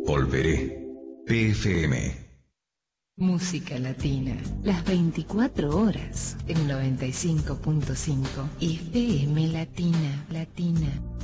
Volveré. PFM. Música latina, las 24 horas en 95.5 FM Latina.